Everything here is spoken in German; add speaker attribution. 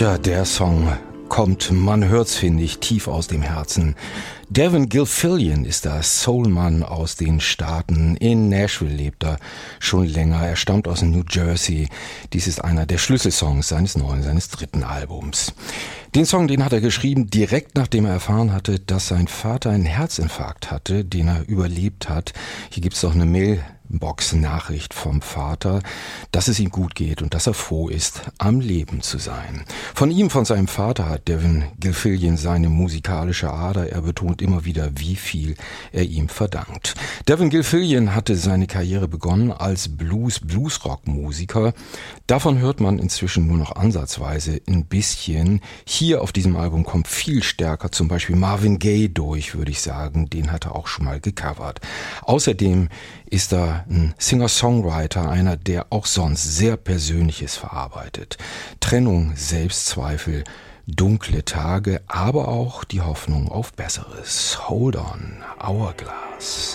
Speaker 1: Ja, der Song kommt, man hört's, finde ich, tief aus dem Herzen. Devin Gilfillian ist das, Soulmann aus den Staaten. In Nashville lebt er schon länger. Er stammt aus New Jersey. Dies ist einer der Schlüsselsongs seines dritten Albums. Den Song, den hat er geschrieben, direkt nachdem er erfahren hatte, dass sein Vater einen Herzinfarkt hatte, den er überlebt hat. Hier gibt's doch eine Mailbox-Nachricht vom Vater, dass es ihm gut geht und dass er froh ist, am Leben zu sein. Von seinem Vater hat Devin Gilfillian seine musikalische Ader. Er betont immer wieder, wie viel er ihm verdankt. Devin Gilfillian hatte seine Karriere begonnen als Blues-Rock-Musiker. Davon hört man inzwischen nur noch ansatzweise ein bisschen. Hier auf diesem Album kommt viel stärker zum Beispiel Marvin Gaye durch, würde ich sagen. Den hat er auch schon mal gecovert. Außerdem ist er ein Singer-Songwriter, einer, der auch sonst sehr Persönliches verarbeitet. Trennung, Selbstzweifel, dunkle Tage, aber auch die Hoffnung auf Besseres. Hold on, Hourglass.